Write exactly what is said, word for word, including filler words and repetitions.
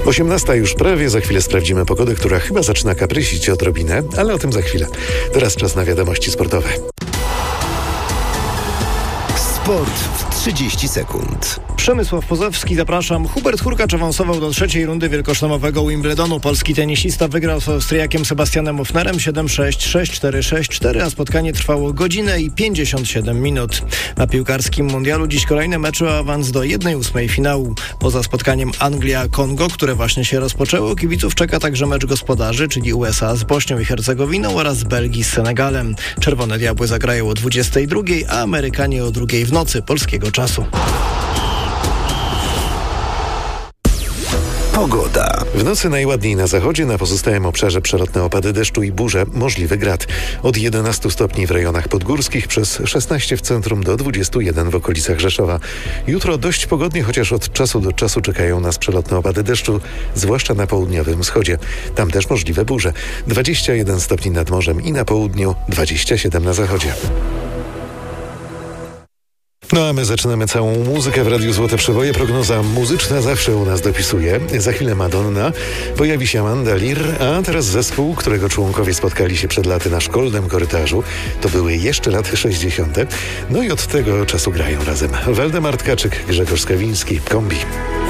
osiemnasta już prawie, za chwilę sprawdzimy pogodę, która chyba zaczyna kaprysić odrobinę, ale o tym za chwilę. Teraz czas na wiadomości sportowe. Sport w trzydzieści sekund. Przemysław Pozowski, zapraszam. Hubert Hurkacz awansował do trzeciej rundy wielkoszlemowego Wimbledonu. Polski tenisista wygrał z Austriakiem Sebastianem Hofnerem siedem sześć, sześć cztery, sześć cztery, a spotkanie trwało godzinę i pięćdziesiąt siedem minut. Na piłkarskim mundialu dziś kolejne mecze o awans do jednej ósmej finału. Poza spotkaniem Anglia-Kongo, które właśnie się rozpoczęło, kibiców czeka także mecz gospodarzy, czyli U S A z Bośnią i Hercegowiną oraz Belgii z Senegalem. Czerwone Diabły zagrają o dwudziestej drugiej, a Amerykanie o drugiej w nocy polskiego czasu. Pogoda. W nocy najładniej na zachodzie, na pozostałym obszarze przelotne opady deszczu i burze, możliwy grad. Od jedenastu stopni w rejonach podgórskich, przez szesnaście w centrum do dwudziestu jeden w okolicach Rzeszowa. Jutro dość pogodnie, chociaż od czasu do czasu czekają nas przelotne opady deszczu, zwłaszcza na południowym wschodzie. Tam też możliwe burze. dwadzieścia jeden stopni nad morzem i na południu, dwadzieścia siedem na zachodzie. No a my zaczynamy całą muzykę w Radiu Złote Przeboje. Prognoza muzyczna zawsze u nas dopisuje. Za chwilę Madonna, pojawi się Amanda Lear, a teraz zespół, którego członkowie spotkali się przed laty na szkolnym korytarzu. To były jeszcze lata sześćdziesiąte. No i od tego czasu grają razem. Waldemar Tkaczyk, Grzegorz Skawiński, Kombi.